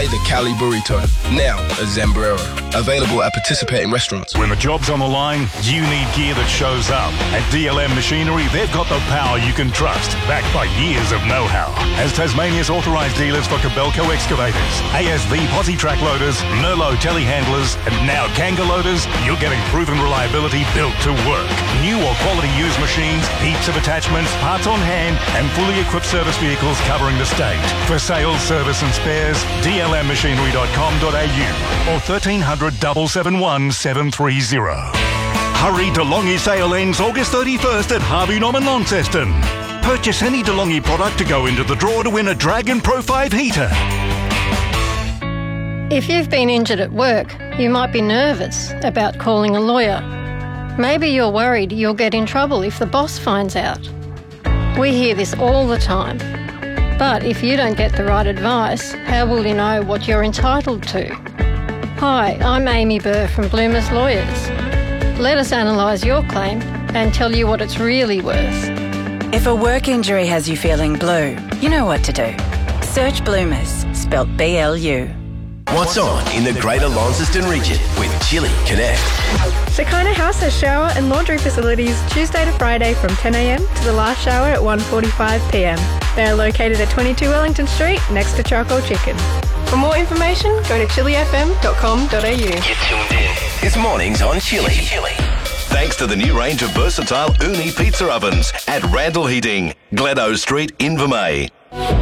the Cali Burrito, now a Zambrero. Available at participating restaurants. When the job's on the line, you need gear that shows up. At DLM Machinery, they've got the power you can trust, backed by years of know-how. As Tasmania's authorised dealers for Kobelco excavators, ASV posi track loaders, Merlot telehandlers, and now Kanga loaders, you're getting proven reliability built to work. New or quality used machines, heaps of attachments, parts on hand, and fully equipped service vehicles covering the state. For sales, service and spares, dlmmachinery.com.au or 1300 771 730. Hurry, DeLonghi sale ends August 31st at Harvey Norman Launceston. Purchase any DeLonghi product to go into the draw to win a Dragon Pro 5 heater. If you've been injured at work, you might be nervous about calling a lawyer. Maybe you're worried you'll get in trouble if the boss finds out. We hear this all the time. But if you don't get the right advice, how will you know what you're entitled to? Hi, I'm Amy Burr from Bloomers Lawyers. Let us analyse your claim and tell you what it's really worth. If a work injury has you feeling blue, you know what to do. Search Bloomers, spelt B-L-U. What's on in the Greater Launceston region with Chili Connect? Shekinah House has shower and laundry facilities Tuesday to Friday from 10 a.m. to the last shower at 1:45 p.m. They are located at 22 Wellington Street next to Charcoal Chicken. For more information, go to chilifm.com.au. You're tuned in. It's mornings on Chili. Thanks to the new range of versatile Uni pizza ovens at Randall Heating, Glencoe Street, Invermay.